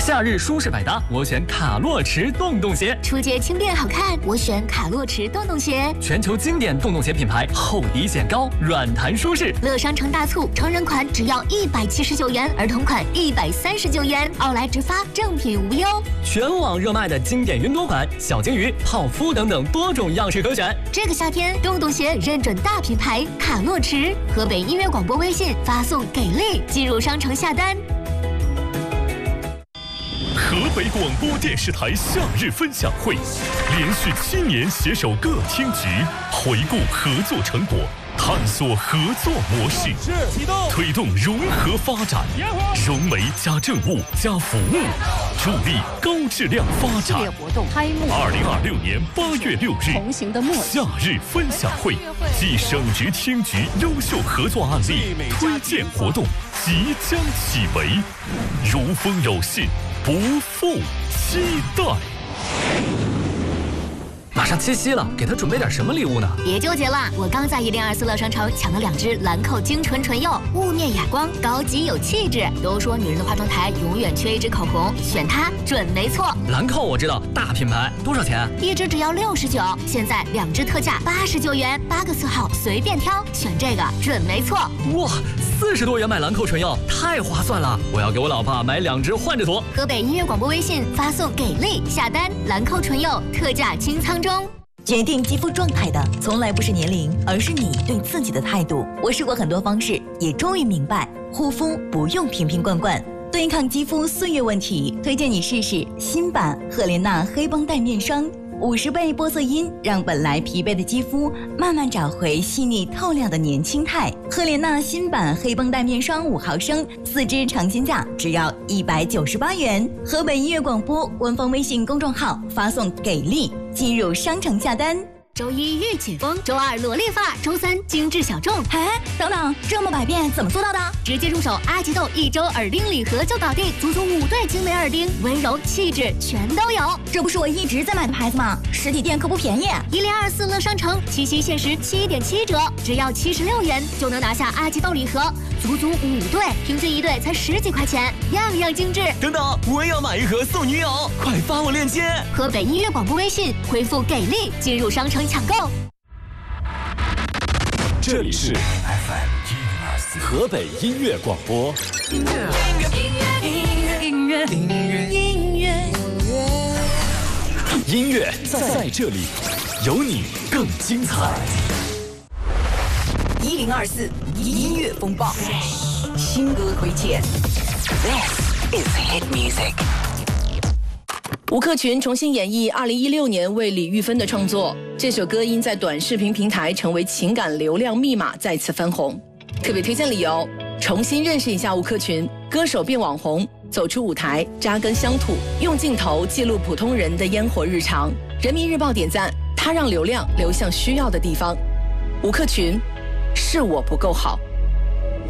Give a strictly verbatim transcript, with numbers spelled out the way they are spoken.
夏日舒适百搭，我选卡洛驰洞洞鞋。 出街轻便好看，我选卡洛驰洞洞鞋。 全球经典洞洞鞋品牌，厚底显高，软弹舒适。 乐商城大促，成人款只要一百七十九元，儿童款一百三十九元，奥莱直发，正品无忧。 全网热卖的经典云朵款、小金鱼、泡芙等等多种样式可选。 这个夏天，洞洞鞋认准大品牌卡洛驰。河北音乐广播微信发送给力，进入商城下单。 河北广播电视台夏日分享会，连续七年携手各厅局，回顾合作成果，探索合作模式，推动融合发展，融媒加政务加服务，助力高质量发展。 活动开幕。 二零二六年八月六日， 同行的默契夏日分享会暨省直厅局优秀合作案例推荐活动即将启围，如风有信，不负期待。 马上七夕了，给他准备点什么礼物呢？ 别纠结了，我刚在一零二四乐商城抢了两支兰蔻精纯唇釉，雾面哑光，高级有气质。都说女人的化妆台永远缺一支口红，选它准没错。 兰蔻我知道，大品牌，多少钱？ 一支只要六十九，现在两支特价八十九元，八个色号随便挑，选这个准没错。 哇，四十多元买兰蔻唇釉，太划算了！我要给我老婆买两支换着涂。 河北音乐广播微信发送给力下单，兰蔻唇釉特价清仓中。 决定肌肤状态的从来不是年龄，而是你对自己的态度。我试过很多方式，也终于明白，护肤不用瓶瓶罐罐。对抗肌肤岁月问题，推荐你试试新版赫莲娜黑绷带面霜，五十倍玻色因让本来疲惫的肌肤慢慢找回细腻透亮的年轻态。赫莲娜新版黑绷带面霜五毫升，四支尝鲜价只要一百九十八元。河北音乐广播官方微信公众号发送给力，进入商城下单。 周一御姐风，周二萝莉发，周三精致小众。 哎，等等，这么百变怎么做到的？ 直接入手阿吉豆一周耳钉礼盒就搞定，足足五对精美耳钉，温柔气质全都有。 这不是我一直在买的牌子吗？实体店可不便宜。 一零二四乐商城七夕限时七点七折，只要七十六元就能拿下阿吉豆礼盒，足足五对，平均一对才十几块钱，样样精致。 等等，我也要买一盒送女友，快发我链接。 河北音乐广播微信回复给力，进入商城抢购。 这里是 F M 一零二四河北音乐广播。音乐，音乐，音乐，音乐，音乐，音乐，音乐在这里，有你更精彩。 一零二四音乐风暴，新歌推荐。This is hit music。 吴克群重新演绎二零一六年为李玉芬的创作，这首歌因在短视频平台成为情感流量密码，再次翻红。特别推荐理由：重新认识一下吴克群，歌手变网红，走出舞台，扎根乡土，用镜头记录普通人的烟火日常。人民日报点赞，他让流量流向需要的地方。吴克群，是我不够好。